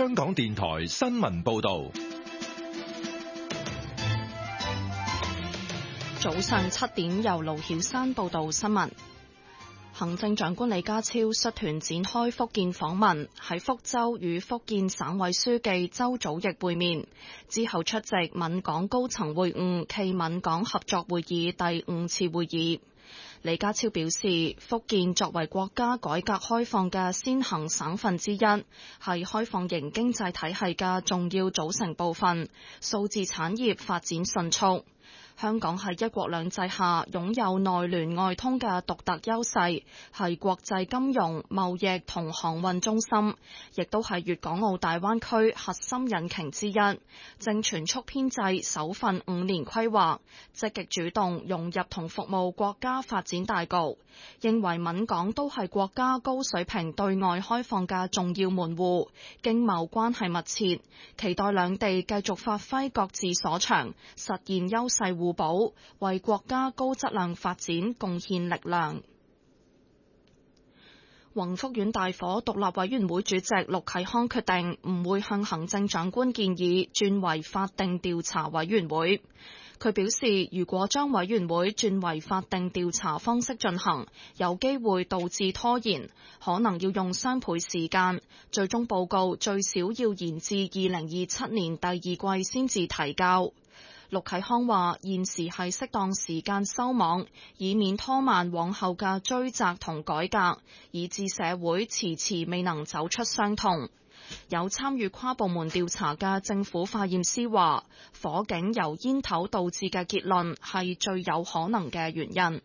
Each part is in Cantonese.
香港電台新聞報道。 早上7點，由盧曉珊報道新聞。行政長官李家超率團展開福建訪問，喺福州與福建省委書記周祖逸會面，之後出席閩港高層會晤暨閩港合作會議第5次會議。李家超表示，福建作為國家改革開放嘅先行省份之一，係開放型經濟體系嘅重要組成部分，數字產業發展迅速。香港喺一國兩制下擁有內聯外通嘅獨特優勢，係國際金融、貿易同航運中心，亦都係粵港澳大灣區核心引擎之一。正全速編製首份5年規劃，積極主動融入同服務國家發展大局，認為閩港都係國家高水平對外開放嘅重要門戶，經貿關係密切，期待兩地繼續發揮各自所長，實現優勢互補，為國家高質量發展貢獻力量。宏福苑大火獨立委員會主席陸啟康決定唔會向行政長官建議轉為法定調查委員會。佢表示，如果將委員會轉為法定調查方式進行，有機會導致拖延，可能要用雙倍時間，最終報告最少要延至2027年第二季先至提交。陸啟康話：現時係適當時間收網，以免拖慢往後嘅追責同改革，以致社會遲遲未能走出傷痛。有參與跨部門調查嘅政府化驗師話，火警由煙頭導致嘅結論係最有可能嘅原因。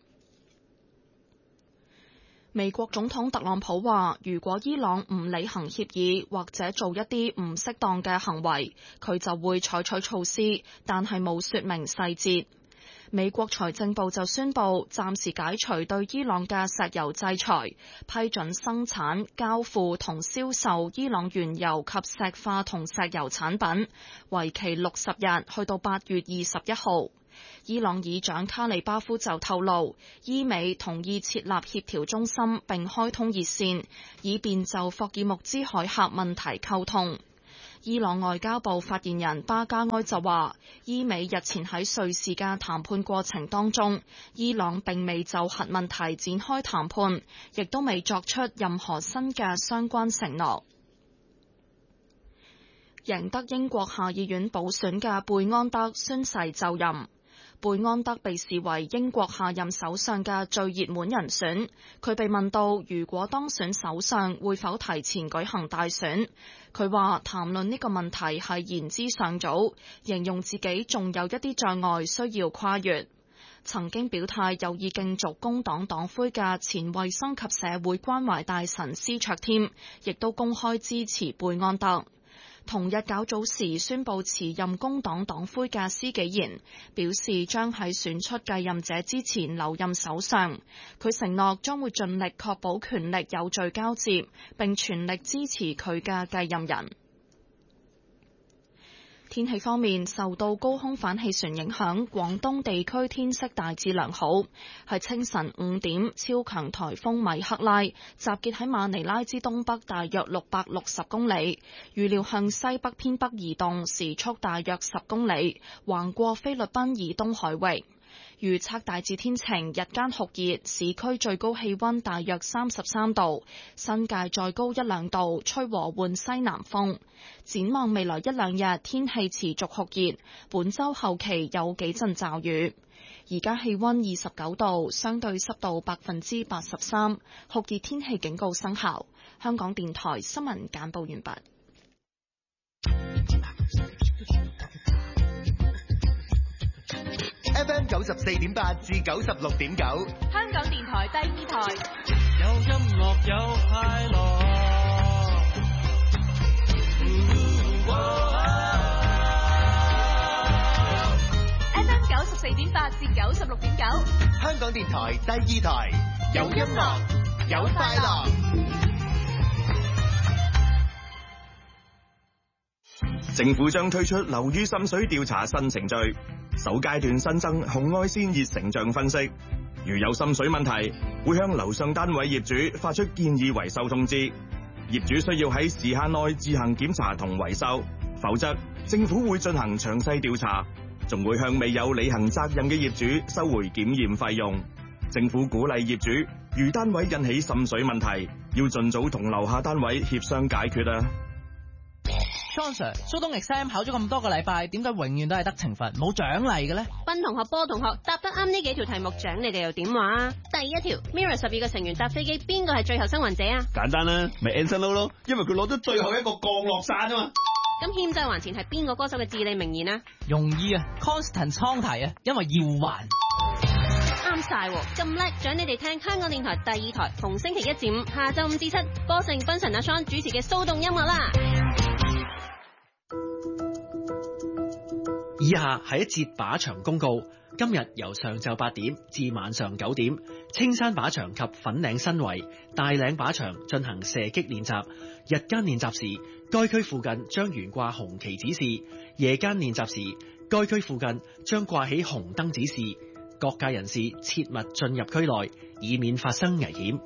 美國總統特朗普話，如果伊朗唔履行協議或者做一啲唔適當嘅行為，佢就會採取措施，但係冇說明細節。美國財政部就宣布暫時解除對伊朗嘅石油制裁，批准生產、交付同銷售伊朗原油及石化同石油產品，為期60日，去到8月21號。伊朗議長卡里巴夫就透露，伊美同意設立協調中心並開通熱線，以便就霍爾木茲海峽問題溝通。伊朗外交部發言人巴加埃就話，伊美日前喺瑞士嘅談判過程當中，伊朗並未就核問題展開談判，亦都未作出任何新嘅相關承諾。贏得英國下議院補選嘅貝安德宣誓就任。貝安德被視為英國下任首相嘅最熱門人選。佢被問到如果當選首相會否提前舉行大選，佢話談論呢個問題係言之尚早，形容自己仲有一啲障礙需要跨越。曾經表態有意競逐工黨黨魁嘅前衛生及社會關懷大臣施卓添，亦都公開支持貝安德。同日較早時宣布辭任工黨黨魁嘅施紀賢表示，將喺選出繼任者之前留任首相。佢承諾將會盡力確保權力有序交接，並全力支持佢嘅繼任人。天氣方面，受到高空反氣旋影響，廣東地區天色大致良好。係清晨5點，超強颱風米克拉集結喺馬尼拉之東北大約660公里，預料向西北偏北移動，時速大約10公里，橫過菲律賓以東海域。預測大致天晴，日間酷熱，市區最高氣溫大約33度，新界再高1-2度，吹和緩西南風。展望未來1-2日，天氣持續酷熱，本週後期有幾陣驟雨。而家氣溫29度，相對濕度83%，酷熱天氣警告生效。香港電台新聞簡報完畢。 FM 94.8至96.9， 香港電台第2台， 有音樂有快樂。 FM 94.8至96.9， 香港電台第2台，有音樂有快樂。 政府將推出樓宇滲水調查新程序。首階段新增紅外線熱成像分析，如有滲水問題，會向樓上單位業主發出建議維修通知。 業主需要喺時限內自行檢查同維修，否則政府會進行詳細調查，仲會向未有履行責任嘅業主收回檢驗費用。政府鼓勵業主，如單位引起滲水問題，要盡早同樓下單位協商解決啊。 John Sir， 蘇東 exam 考咗咁多個禮拜，點解永遠都係得懲罰冇獎勵嘅咧？ 斌同學、波同學答得啱呢幾條題目，獎你哋又點話啊？第一條 ，Mirror 12個成員搭飛機，邊個係最後生還者啊？ 簡單啦，咪 Anson Lo 咯，因為佢攞咗最後一個降落傘啊嘛。 咁欠債還錢係邊個歌手嘅至理名言啊？ 容易啊 ，Constant 倉提啊，因為要還。 啱晒，咁叻，獎你哋聽香港電台第2台，逢星期1至5下晝5至7，波盛、斌神阿 Sean 主持嘅騷動音樂啦。 以下係一節靶場公告。今日由上晝8點至晚上9點，青山靶場及粉嶺新圍、大嶺靶場進行射擊練習。日間練習時，該區附近將懸掛紅旗指示；夜間練習時，該區附近將掛起紅燈指示。各界人士切勿進入區內，以免發生危險。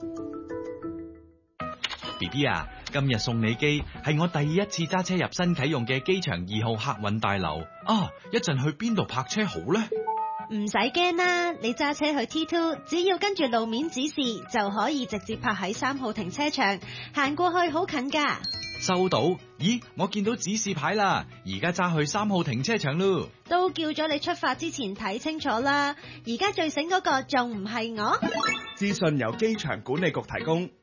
BB 啊，今日送你機係我第一次揸車入新啟用嘅機場2號客運大樓啊！一陣去邊度泊車好呢？ 唔使驚啦，你揸車去 T2， 只要跟住路面指示就可以直接泊喺3號停車場，行過去好近噶。 收到？咦，我見到指示牌啦，而家揸去3號停車場咯。 都叫咗你出發之前睇清楚啦，而家最醒嗰個仲唔係我？ 資訊由機場管理局提供。